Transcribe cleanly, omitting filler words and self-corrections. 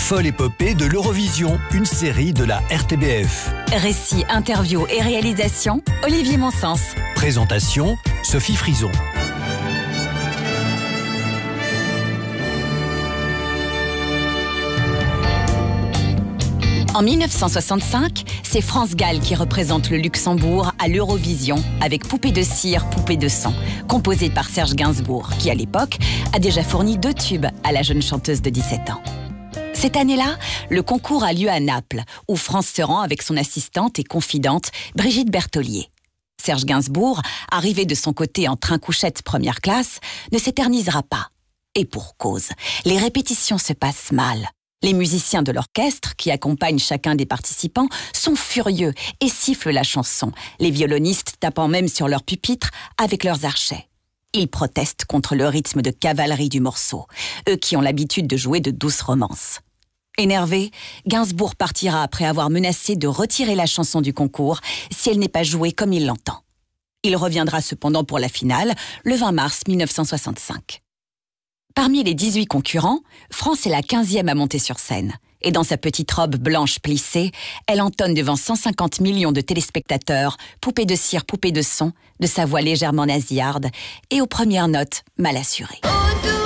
folle épopée de l'Eurovision, une série de la RTBF. Récits, interviews et réalisations, Olivier Monsens. Présentation, Sophie Frison. En 1965, c'est France Gall qui représente le Luxembourg à l'Eurovision avec Poupée de cire, Poupée de sang, composée par Serge Gainsbourg, qui à l'époque a déjà fourni 2 tubes à la jeune chanteuse de 17 ans. Cette année-là, le concours a lieu à Naples, où France se rend avec son assistante et confidente Brigitte Berthollier. Serge Gainsbourg, arrivé de son côté en train-couchette première classe, ne s'éternisera pas. Et pour cause, les répétitions se passent mal. Les musiciens de l'orchestre, qui accompagnent chacun des participants, sont furieux et sifflent la chanson, les violonistes tapant même sur leur pupitre avec leurs archets. Ils protestent contre le rythme de cavalerie du morceau, eux qui ont l'habitude de jouer de douces romances. Énervé, Gainsbourg partira après avoir menacé de retirer la chanson du concours si elle n'est pas jouée comme il l'entend. Il reviendra cependant pour la finale, le 20 mars 1965. Parmi les 18 concurrents, France est la 15e à monter sur scène. Et dans sa petite robe blanche plissée, elle entonne devant 150 millions de téléspectateurs Poupée de cire, Poupée de son, de sa voix légèrement nasillarde et aux premières notes mal assurées.